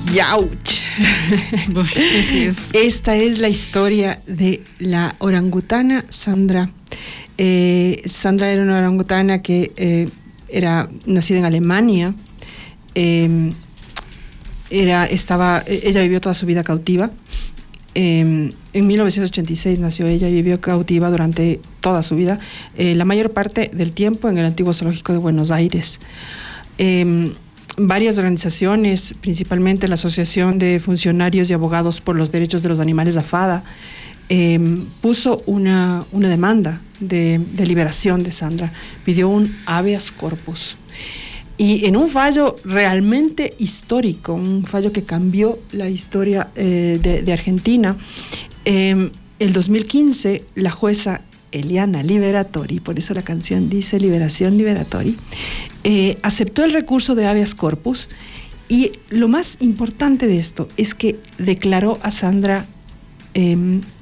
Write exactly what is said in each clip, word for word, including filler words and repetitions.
Yauch. Bueno, así es. Esta es la historia de la orangutana Sandra. Eh, Sandra era una orangutana que eh, era nacida en Alemania. Eh, era, estaba, ella vivió toda su vida cautiva. Eh, en mil novecientos ochenta y seis nació ella y vivió cautiva durante toda su vida, eh, la mayor parte del tiempo en el antiguo zoológico de Buenos Aires. Eh, varias organizaciones, principalmente la Asociación de Funcionarios y Abogados por los Derechos de los Animales, AFADA, eh, puso una, una demanda de, de liberación de Sandra, pidió un habeas corpus. Y en un fallo realmente histórico, un fallo que cambió la historia eh, de, de Argentina, eh, el dos mil quince la jueza Eliana Liberatori, por eso la canción dice Liberación Liberatori, eh, aceptó el recurso de habeas corpus, y lo más importante de esto es que declaró a Sandra eh,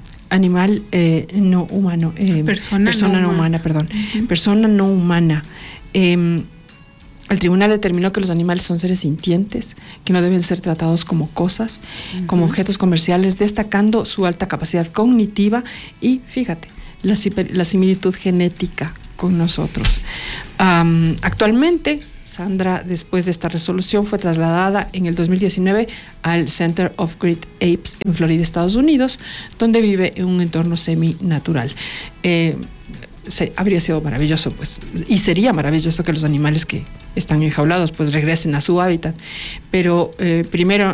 animal eh, no humano, eh, persona, persona no, no humana, perdón, uh-huh. persona no humana. Eh, El tribunal determinó que los animales son seres sintientes, que no deben ser tratados como cosas, uh-huh. como objetos comerciales, destacando su alta capacidad cognitiva y, fíjate, la, la similitud genética con nosotros. Um, actualmente, Sandra, después de esta resolución, fue trasladada en el dos mil diecinueve al Center of Great Apes en Florida, Estados Unidos, donde vive en un entorno semi-natural. Eh, Se, habría sido maravilloso, pues, y sería maravilloso que los animales que están enjaulados pues regresen a su hábitat, pero eh, primero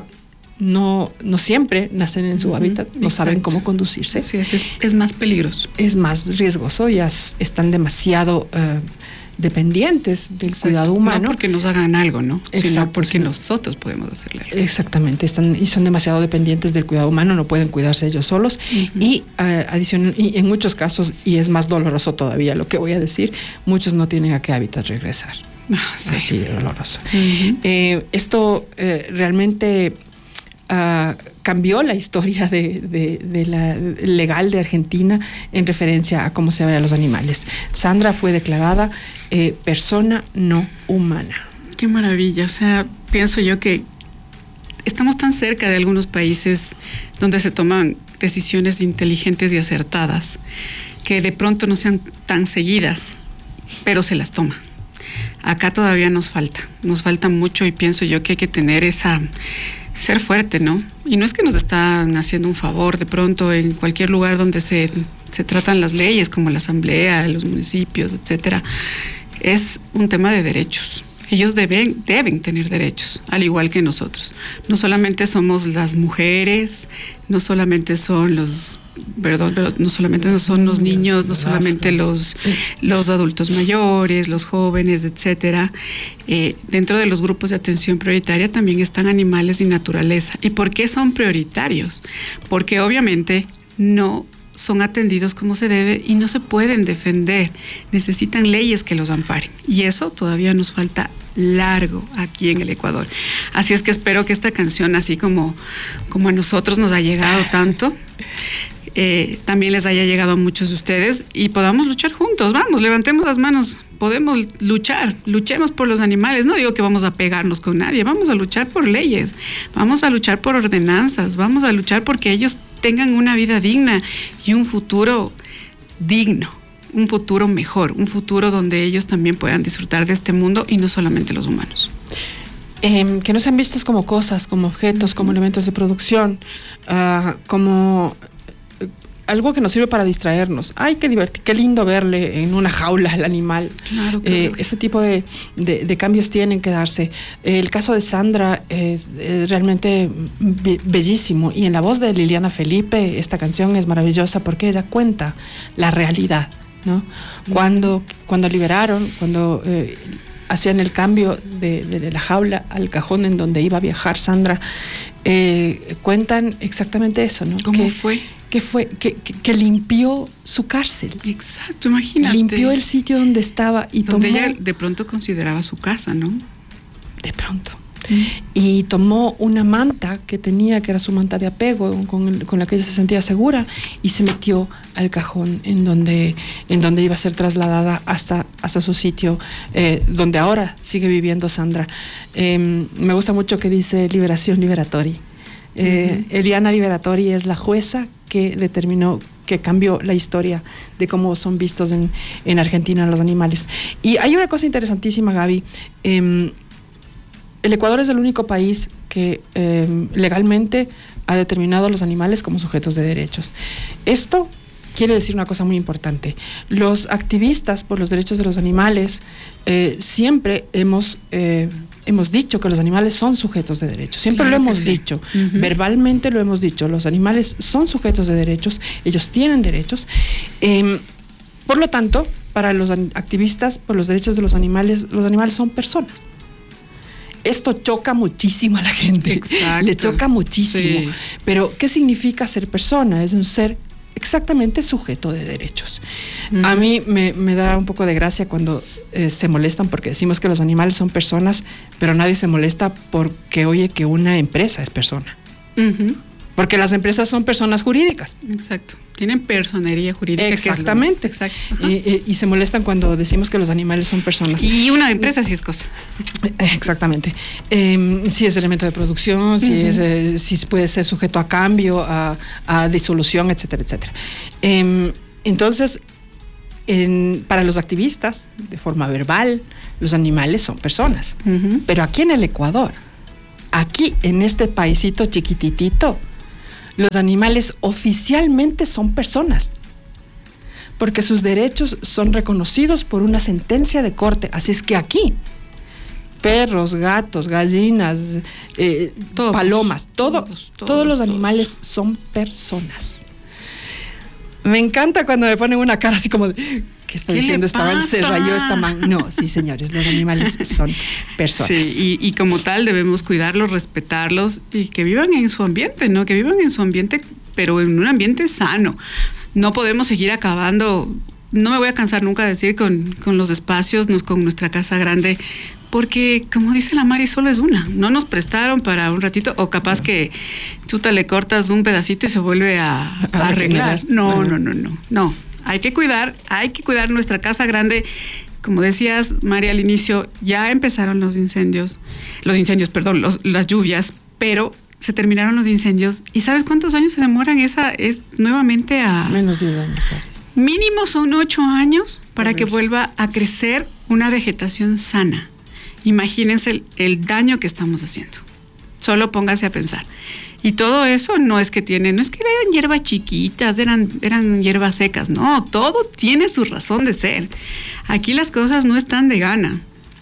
no, no siempre nacen en su uh-huh. hábitat, no Exacto. saben cómo conducirse. Sí, es, es más peligroso. Es más riesgoso, ya están demasiado uh, dependientes del Exacto. cuidado humano. No porque nos hagan algo, ¿no? Exacto, sino porque sí. nosotros podemos hacerle algo. Exactamente, están y son demasiado dependientes del cuidado humano, no pueden cuidarse ellos solos. Uh-huh. Y, uh, adicional, y en muchos casos, y es más doloroso todavía lo que voy a decir, muchos no tienen a qué hábitat regresar. Ah, sí. Así de doloroso. Uh-huh. Eh, esto eh, realmente uh, cambió la historia de, de, de la legal de Argentina en referencia a cómo se ve a los animales. Sandra fue declarada eh, persona no humana. Qué maravilla. O sea, pienso yo que estamos tan cerca de algunos países donde se toman decisiones inteligentes y acertadas, que de pronto no sean tan seguidas, pero se las toma. Acá todavía nos falta, nos falta mucho, y pienso yo que hay que tener esa, ser fuerte, ¿no? Y no es que nos están haciendo un favor de pronto en cualquier lugar donde se, se tratan las leyes, como la asamblea, los municipios, etcétera. Es un tema de derechos. Ellos deben, deben tener derechos, al igual que nosotros. No solamente somos las mujeres, no solamente son los, perdón, pero no solamente son los niños, no solamente los, los adultos mayores, los jóvenes, etcétera. Eh, dentro de los grupos de atención prioritaria también están animales y naturaleza. ¿Y por qué son prioritarios? Porque obviamente no son atendidos como se debe y no se pueden defender. Necesitan leyes que los amparen. Y eso todavía nos falta largo aquí en el Ecuador. Así es que espero que esta canción, así como, como a nosotros nos ha llegado tanto, eh, también les haya llegado a muchos de ustedes y podamos luchar juntos. Vamos, levantemos las manos. Podemos luchar, luchemos por los animales. No digo que vamos a pegarnos con nadie, vamos a luchar por leyes, vamos a luchar por ordenanzas, vamos a luchar porque ellos tengan una vida digna y un futuro digno, un futuro mejor, un futuro donde ellos también puedan disfrutar de este mundo y no solamente los humanos. Eh, que no sean vistos como cosas, como objetos, uh-huh. como elementos de producción, uh, como algo que nos sirve para distraernos. Ay, qué divertido, qué lindo verle en una jaula al animal. Claro, claro. Eh, este tipo de, de, de cambios tienen que darse. Eh, el caso de Sandra es, es realmente be- bellísimo, y en la voz de Liliana Felipe esta canción es maravillosa porque ella cuenta la realidad, ¿no? Mm. Cuando, cuando liberaron, cuando eh, hacían el cambio de, de, de la jaula al cajón en donde iba a viajar Sandra, eh, cuentan exactamente eso, ¿no? ¿Cómo que, fue? que fue que, que, que limpió su cárcel. Exacto, imagínate. Limpió el sitio donde estaba y donde tomó, ella de pronto consideraba su casa, ¿no? De pronto. Mm. Y tomó una manta que tenía, que era su manta de apego, con, el, con la que ella se sentía segura, y se metió al cajón en donde, en donde iba a ser trasladada hasta, hasta su sitio, eh, donde ahora sigue viviendo Sandra. Eh, me gusta mucho que dice Liberación Liberatori. Eh, uh-huh. Eliana Liberatori es la jueza que determinó, que cambió la historia de cómo son vistos en, en Argentina los animales. Y hay una cosa interesantísima, Gaby. Eh, el Ecuador es el único país que eh, legalmente ha determinado a los animales como sujetos de derechos. Esto quiere decir una cosa muy importante. Los activistas por los derechos de los animales eh, siempre hemos, eh, hemos dicho que los animales son sujetos de derechos. Siempre claro lo hemos sí. dicho. Uh-huh. Verbalmente lo hemos dicho. Los animales son sujetos de derechos. Ellos tienen derechos. Eh, por lo tanto, para los activistas por los derechos de los animales, los animales son personas. Esto choca muchísimo a la gente. Exacto. Le choca muchísimo. Sí. Pero, ¿qué significa ser persona? Es un ser exactamente sujeto de derechos. Uh-huh. A mí me, me da un poco de gracia cuando eh, se molestan porque decimos que los animales son personas, pero nadie se molesta porque oye que una empresa es persona. Uh-huh. Porque las empresas son personas jurídicas. Exacto. Tienen personería jurídica. Exactamente. Exacto. Y, y, y se molestan cuando decimos que los animales son personas. Y una empresa sí es cosa. Exactamente. Eh, si es elemento de producción, si, uh-huh. es, eh, si puede ser sujeto a cambio, a, a disolución, etcétera, etcétera. Eh, entonces, en, para los activistas, de forma verbal, los animales son personas. Uh-huh. Pero aquí en el Ecuador, aquí en este paisito chiquititito, los animales oficialmente son personas, porque sus derechos son reconocidos por una sentencia de corte. Así es que aquí, perros, gatos, gallinas, eh, todos, palomas, todo, todos, todos, todos los todos. animales son personas. Me encanta cuando me ponen una cara así como de, ¿qué está ¿Qué diciendo esta man? Se rayó esta man. No, sí, señores, los animales son personas. Sí, y, y como tal debemos cuidarlos, respetarlos y que vivan en su ambiente, ¿no? Que vivan en su ambiente, pero en un ambiente sano. No podemos seguir acabando, no me voy a cansar nunca de decir con, con los espacios, con nuestra casa grande, porque como dice la Mari, solo es una. No nos prestaron para un ratito, o capaz que chuta le cortas un pedacito y se vuelve a, a arreglar. No, no, no, no, no. Hay que cuidar, hay que cuidar nuestra casa grande. Como decías, María, al inicio, ya empezaron los incendios, los incendios, perdón, los, las lluvias, pero se terminaron los incendios. ¿Y sabes cuántos años se demoran esa es nuevamente a...? Menos de diez años. Claro. Mínimo son ocho años para que vuelva a crecer una vegetación sana. Imagínense el, el daño que estamos haciendo. Solo póngase a pensar. Y todo eso no es que tiene, no es que eran hierbas chiquitas, eran, eran hierbas secas, no, todo tiene su razón de ser. Aquí las cosas no están de gana.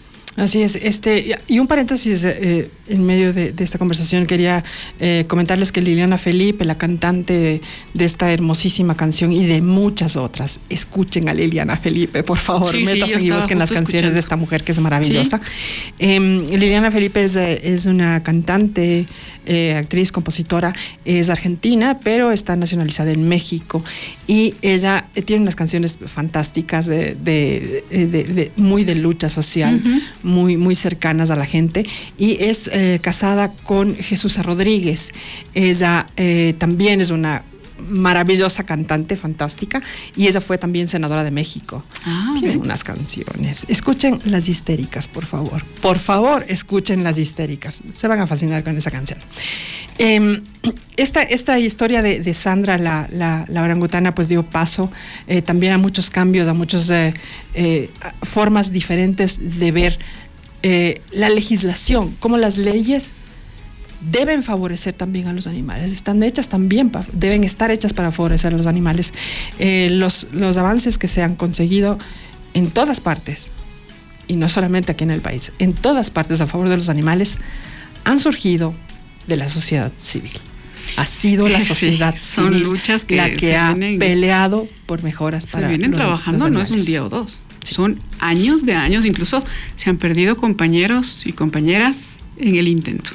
Así es, este, y un paréntesis eh, en medio de, de esta conversación, quería eh, comentarles que Liliana Felipe, la cantante de, de esta hermosísima canción y de muchas otras, escuchen a Liliana Felipe, por favor, sí, métanse sí, y busquen las canciones escuchando. De esta mujer que es maravillosa. Sí. Eh, Liliana Felipe es, es una cantante, eh, actriz, compositora, es argentina, pero está nacionalizada en México, y ella eh, tiene unas canciones fantásticas, de, de, de, de, de muy de lucha social, uh-huh. muy, muy cercanas a la gente, y es eh, casada con Jesús Rodríguez. Ella eh, también es una maravillosa cantante, fantástica, y ella fue también senadora de México. Ah, tiene unas canciones. Escuchen Las Histéricas, por favor. Por favor, escuchen Las Histéricas. Se van a fascinar con esa canción. Eh, esta, esta historia de, de Sandra, la, la, la orangutana, pues dio paso eh, también a muchos cambios, a muchas eh, eh, formas diferentes de ver eh, la legislación, cómo las leyes deben favorecer también a los animales, están hechas también, pa, deben estar hechas para favorecer a los animales. Eh, los, los avances que se han conseguido en todas partes, y no solamente aquí en el país, en todas partes a favor de los animales, han surgido de la sociedad civil. Ha sido la sociedad sí, civil son luchas que la que ha vienen, peleado por mejoras para se vienen los, trabajando, los no es un día o dos, sí. Son años de años, incluso se han perdido compañeros y compañeras en el intento.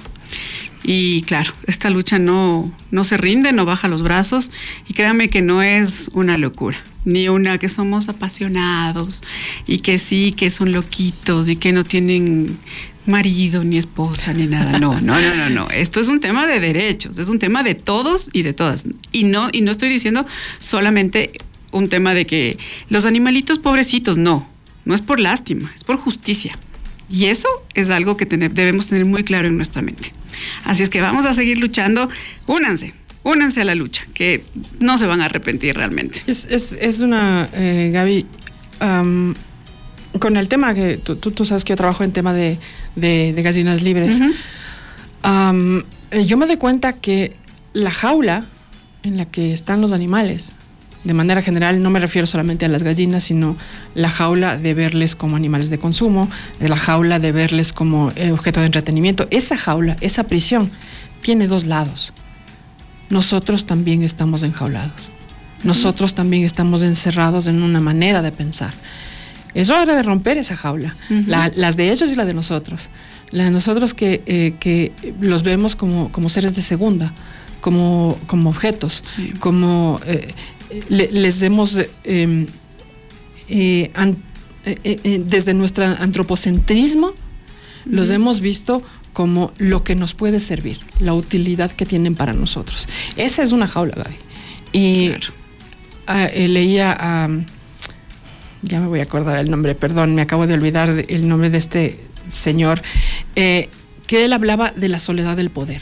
Y claro, esta lucha no, no se rinde, no baja los brazos, y créanme que no es una locura, ni una que somos apasionados y que sí, que son loquitos y que no tienen marido, ni esposa, ni nada. No, no, no, no, no. Esto es un tema de derechos, es un tema de todos y de todas. Y no, y no estoy diciendo solamente un tema de que los animalitos pobrecitos, no. No es por lástima, es por justicia. Y eso es algo que tener, debemos tener muy claro en nuestra mente. Así es que vamos a seguir luchando. Únanse, únanse a la lucha, que no se van a arrepentir realmente. Es, es, es una, eh, Gaby, um, con el tema que tú, tú, tú sabes que yo trabajo en tema de, de, de gallinas libres, uh-huh. um, yo me doy cuenta que la jaula en la que están los animales, de manera general, no me refiero solamente a las gallinas, sino la jaula de verles como animales de consumo, la jaula de verles como eh, objeto de entretenimiento. Esa jaula, esa prisión, tiene dos lados. Nosotros también estamos enjaulados. Nosotros también estamos encerrados en una manera de pensar. Es hora de romper esa jaula, uh-huh. la, las de ellos y la de nosotros. La de nosotros que, eh, que los vemos como, como seres de segunda, como, como objetos, sí. como... Eh, Le, les hemos eh, eh, an, eh, eh, desde nuestro antropocentrismo uh-huh. los hemos visto como lo que nos puede servir, la utilidad que tienen para nosotros. Esa es una jaula, Gaby. Y claro. uh, eh, leía a uh, ya me voy a acordar el nombre, perdón, me acabo de olvidar el nombre de este señor, eh, que él hablaba de la soledad del poder.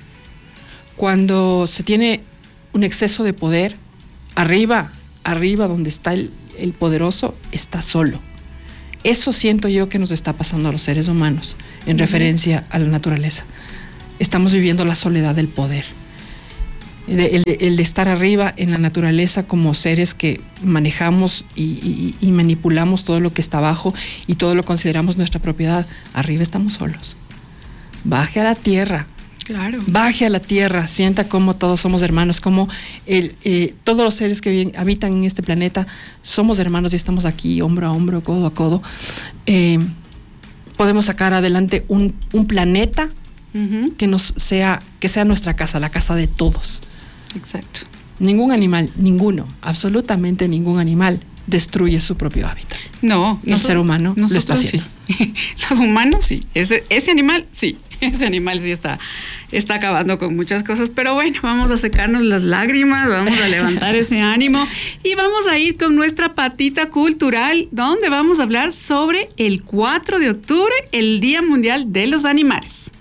Cuando se tiene un exceso de poder, Arriba, arriba donde está el, el poderoso, está solo. Eso siento yo que nos está pasando a los seres humanos en uh-huh. referencia a la naturaleza. Estamos viviendo la soledad del poder. El, el, el de estar arriba en la naturaleza como seres que manejamos y, y, y manipulamos todo lo que está abajo y todo lo consideramos nuestra propiedad. Arriba estamos solos. Baje a la tierra. Claro. Baje a la tierra, sienta cómo todos somos hermanos, cómo el, eh, todos los seres que viven, habitan en este planeta somos hermanos y estamos aquí hombro a hombro, codo a codo. Eh, podemos sacar adelante un, un planeta uh-huh. que nos sea, que sea nuestra casa, la casa de todos. Exacto. Ningún animal, ninguno, absolutamente ningún animal destruye su propio hábitat. No, el ser humano lo está haciendo. Sí. Los humanos sí, ese, ese animal sí. Ese animal sí está, está acabando con muchas cosas, pero bueno, vamos a secarnos las lágrimas, vamos a levantar ese ánimo y vamos a ir con nuestra patita cultural, donde vamos a hablar sobre el cuatro de octubre, el Día Mundial de los Animales.